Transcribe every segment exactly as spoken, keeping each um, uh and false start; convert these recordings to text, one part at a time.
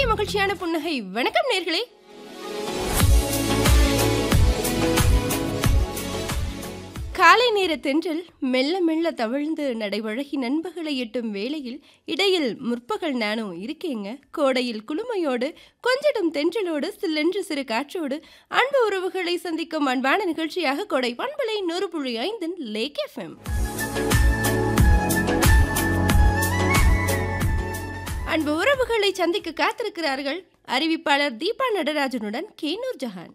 மகிழ்ச்சியான புன்னகை. வணக்கம் நேர்களே. காலை நேர தென்றல் மெல்ல மெல்ல தவழ்ந்து நடைவழகி நண்பகலை எட்டும் வேளையில் இடையில் முற்பகல் நானும் இருக்கேங்க. கோடையில் குளுமையோடு கொஞ்சிடும் தென்றலோடு சில்லென்று சிறு காற்றோடு அன்பு உறவுகளை சந்திக்கும் அன்பான நிகழ்ச்சியாக கோடை பண்பலை நூறு புள்ளி ஐந்தின் லேக் எஃப்எம். அன்பு உறவுகளை சந்திக்க காத்திருக்கிறார்கள் அறிவிப்பாளர் தீபா நடராஜனுடன் கே நூர் ஜஹான்.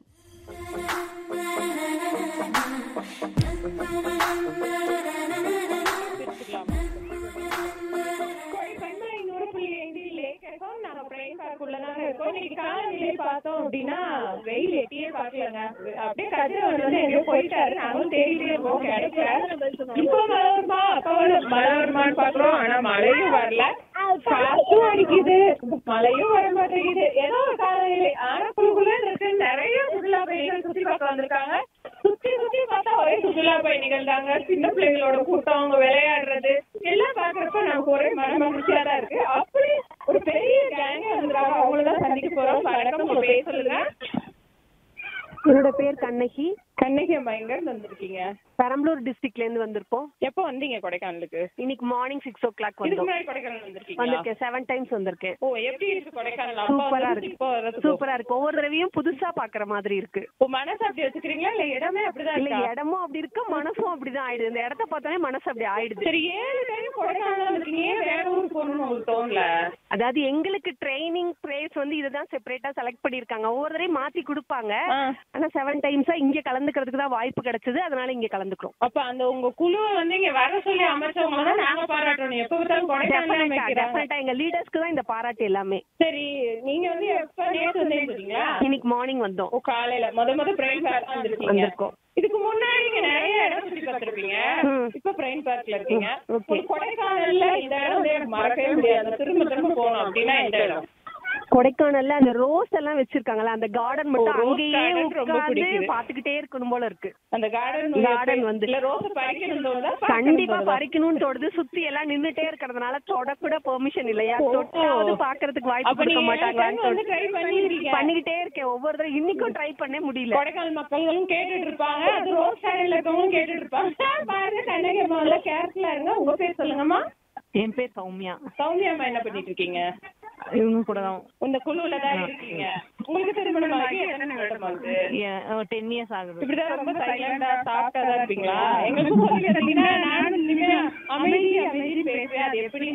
பார்த்தோம் அப்படின்னா வெயில் எட்டியே பாக்கலங்க. அப்படியே கதிரவன் வந்து எங்கேயோ போயிட்டாரு. நாங்களும் தேடிட்டே இருக்கோம், கிடைக்கல. இப்போ மழை வருமா அப்ப மழை வருமானு பாக்குறோம், ஆனா மழையும் வரல, காற்றும் அடிக்குது, மழையும் வர மாட்டேங்குது. ஏதோ ஒரு காலநிலை. ஆனா குழுக்குள்ள இருக்கு. நிறைய சுற்றுலா பயணிகள் சுத்தி பார்க்க வந்திருக்காங்க. சுத்தி சுத்தி பார்த்தா ஒரே சுற்றுலா பயணிகள் தாங்க. சின்ன பிள்ளைங்களோட கூட்டம், அவங்க விளையாடுறது எல்லாம் பாக்குறப்ப நமக்கு ஒரே மன மகிழ்ச்சியா தான் இருக்கு. அப்படி ஒரு பெரிய கேங்க வந்துருக்காங்க. அவங்களதான் சந்திக்க போறோம். வணக்கம், உங்க பேர் சொல்லுங்க. என்னோட பேர் கண்ணகி. கண்ணகி அம்மா, எங்க இருந்து வந்திருக்கீங்க? பெரம்பலூர் டிஸ்ட்ரிக்ட்ல இருந்து வந்திருக்கோம். எப்போ வந்தீங்க கொடைக்கானலுக்கு? இன்னைக்கு மார்னிங் சிக்ஸ் ஓ கிளாக் இதுக்கு வந்தோம். முன்னாடி கொடைக்கானல் வந்திருக்கீங்க? வந்திருக்கேன், செவன் டைம்ஸ் வந்திருக்கேன். ஓ, எப்படி இருக்கு கொடைக்கானல்? சூப்பரா இருக்கு, சூப்பரா இருக்கு. ஒவ்வொரு தடவையும் புதுசா பாக்குற மாதிரி இருக்கு. ஓ, மனசு அப்படி வச்சுக்கிறீங்களா இல்ல இடமே அப்படிதான் இல்ல, இருக்கா? இடமும் அப்படி இருக்கு, மனசும் அப்படிதான் ஆயிடுது. இந்த இடத்த பார்த்தாலே மனசு அப்படி ஆயிடுது. சரி, ஏழு டைம் கொடைக்கானல் வந்திருக்கீங்க, வேற ஊருக்கு போகணும்னு உங்களுக்கு தோணல? அதாவது எங்களுக்கு ட்ரைனிங் பிளேஸ் வந்து இதுதான் செப்பரேட்டா செலக்ட் பண்ணிருக்காங்க. ஒவ்வொரு தடவையும் மாத்தி கொடுப்பாங்க. ஆனா செவன் டைம்ஸா இங்க கலந்துக்கிறதுக்கு தான் வாய்ப்பு கிடைச்சது. அதனால இங்க கலந்துக்கிறோம். அப்ப அந்த உங்க குழு வந்து இங்க வர சொல்லி அமைச்சவங்க தான் நாங்க பாராட்டணும். எப்ப பார்த்தாலும் கொடைக்கானல் டெஃபினட்டா எங்க லீடர்ஸ்க்கு தான் இந்த பாராட்டு எல்லாமே. சரி, நீங்க வந்து எப்ப நேத்து வந்தீங்களா? இன்னைக்கு மார்னிங் வந்தோம். ஓ, காலையில முத முத பிரைன் பார்க் வந்திருக்கீங்க. இதுக்கு முன்னாடி நீங்க நிறைய இடம் சுத்தி பார்த்திருப்பீங்க. இப்ப பிரைன் பார்க்ல இருக்கீங்க. கொடைக்கானல்ல இந்த இடம் வந்து எனக்கு மறக்கவே முடியாது, திரும்ப திரும்ப போகணும் அப்படின்னா இந்த இடம். கொடைக்கானல்ல அந்த ரோஸ் எல்லாம் வச்சிருக்காங்கல்ல, அந்த கார்டன் மட்டும் அங்கேயே உட்கார்ந்து பாத்துக்கிட்டே இருக்கணும் போல இருக்கு. அந்த கார்டன் கார்டன் வந்து ரோஸ் பறிக்கணும், கண்டிப்பா பறிக்கணும்னு தோடுது. சுத்தி எல்லாம் நின்னுட்டே இருக்கிறதுனால தொட கூட பெர்மிஷன் இல்லையா, தொட்டாவது பாக்குறதுக்கு வாய்ப்பு கொடுக்க மாட்டாங்களான்னு பண்ணிக்கிட்டே இருக்கேன் ஒவ்வொரு தடவை. இன்னைக்கும் ட்ரை பண்ண முடியல. கொடைக்கானல் மக்களும் கேட்டுட்டு இருப்பாங்க, அது ரோஸ் கடையில இருக்கவங்களும் கேட்டுட்டு இருப்பாங்க. பாருங்க, கண்ணகி அம்மா கேர்ஃபுல்லா இருங்க. உங்க பேர் சொல்லுங்கம்மா. என் பேர் சௌமியா. சௌமியா அம்மா, என்ன பண்ணிட்டு இருக்கீங்க? இவங்க கூட தான் இந்த குழுல தான் இருக்கீங்க. உங்களுக்கு திருமணம் ஆகி எத்தனை வருடம் ஆகுது? டென் இயர்ஸ் ஆகுது. இப்படிதான் ரொம்ப சைலண்டா சாஃப்டா தான் இருப்பீங்களா? எங்களுக்கு சொல்லி தரீங்கன்னா நானும் இனிமே அமைதி அமைதி பேசுவேன். அது எப்படி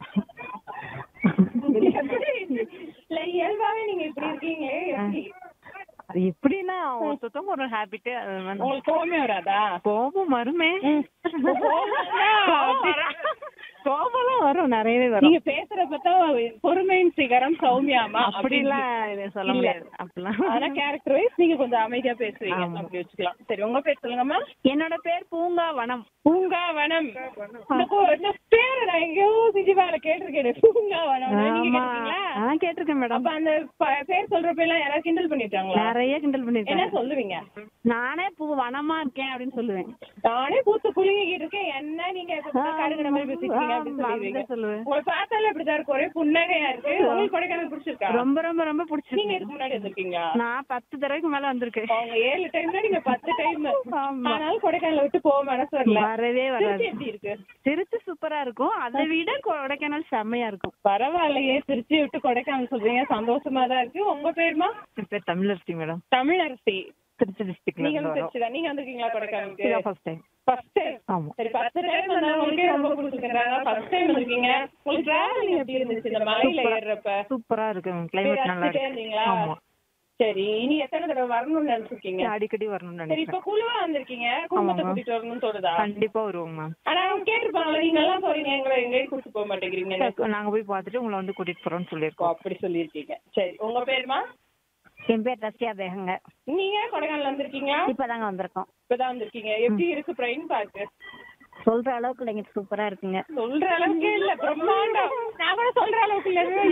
இல்ல, இயல்பாவே நீங்க இப்படி இருக்கீங்களே, எப்படி? அது எப்படின்னா சுத்தம் ஒரு ஹேபிட். உங்களுக்கு கோபமே வராதா? கோபம் வருமே, கோபம்லாம் வரும், நிறையவே வரும். நீங்க பேசுற பார்த்தா பொறுமையின் சிகரம் சௌமியாமா அப்படிலாம் சொல்ல முடியாது. அப்படிலாம் ஆனா கேரக்டர் வைஸ் நீங்க கொஞ்சம் அமைதியா பேசுவீங்க, அப்படி வச்சுக்கலாம். சரி, உங்க பேர் சொல்லுங்கம்மா. என்னோட பேர் பூங்காவனம். பூங்காவனம். இந்த பேரை நான் எங்கேயோ சிஜிவால கேட்டிருக்கேன். பூங்காவனம் கேட்டிருக்கேன் மேடம். அப்ப அந்த பேர் சொல்றப்ப எல்லாம் யாராவது கிண்டல் பண்ணிட்டாங்களா? நிறைய கிண்டல் பண்ணிருக்கேன். என்ன சொல்லுவீங்க? நானே பூ வனமா இருக்கேன் அப்படின்னு சொல்லுவேன். நானே பூத்து குலுங்கிட்டு இருக்கேன், என்ன நீங்க கடுகிற மாதிரி பேசிட்டீங்க அப்படின்னு சொல்லுவேன். உங்களை பார்த்தாலே அப்படிதான் இருக்கு, ஒரே புன்னகையா இருக்கு. உங்களுக்கு கொடைக்கானல் பிடிச்சிருக்கா? ரொம்ப ரொம்ப ரொம்ப பிடிச்சிருக்கு. நீங்க இதுக்கு முன்னாடி வந்திருக்கீங்களா? நான் பத்து தடவைக்கு மேல வந்திருக்கேன். அவங்க ஏழு டைம்ல நீங்க பத்து டைம். ஆனாலும் கொடைக்கானல் விட்டு போக மனசு வரல. வரவே வராது. எப்படி இருக்கு? திருச்சி சூப்பரா இருக்கும், அதை விட கொடைக்கானல் செம்மையா இருக்கும். பரவாயில்லையே, திருச்சி விட்டு கொடைக்கானல் சொல்றீங்க, சந்தோஷமா தான் இருக்கு. உங்க பேருமா? என் பேர் தமிழரசி மேடம். தமிழரசி. திருச்சி டிஸ்ட்ரிக்ட்ல. நீங்க திருச்சி தான். நீங்க வந்திருக்கீங்களா கொடைக்கானலுக்கு? First time. First time. ஆமா. சரி, பத்து டைம் வந்தவங்களுக்கே ரொம்ப பிடிச்சிருக்காங்க. ஃபர்ஸ்ட் டைம் வந்திருக்கீங்க. உங்களுக்கு டிராவலிங் எப்படி இருந்துச்சு இந்த மலையில ஏறறப்ப? சூப்பரா இருக்கு, கிளைமேட் நல்லா இருக்கு. ஆமா. சரி, இனி எத்தனை தடவை வரணும்னு நினைச்சிருக்கீங்க? அடிக்கடி வரணும்னு நினைக்கிறேன். சரி, இப்ப குழுவா வந்திருக்கீங்க, குடும்பத்தை கூட்டிட்டு வரணும்னு தோணுதா? கண்டிப்பா வருவோம் மேம். ஆனா அவங்க கேட்டிருப்பாங்களா, நீங்க எல்லாம் போறீங்க எங்களை எங்கேயும் கூட்டிட்டு போக மாட்டேங்கிறீங்க? நாங்க போய் பார்த்துட்டு உங்களை வந்து கூட்டிட்டு போறோம்னு சொல்லியிருக்கோம். அப்படி சொல்லியிருக்கீங்க. சரி, உங்க பேருமா? என் பேர் ரஷ்யா பேகங்க. நீங்க கொடைக்கானல் வந்திருக்கீங்களா? இப்பதாங்க வந்திருக்கோம். இப்பதான் வந்திருக்கீங்க. எப்படி இருக்கு பிரைன் பார்க்? சொல்ற அளவுக்கு இல்லைங்க, சூப்பரா இருக்குங்க. சொல்ற அளவுக்கு இல்ல, பிரம்மாண்டம். நான் கூட சொல்ற அளவுக்கு இல்ல.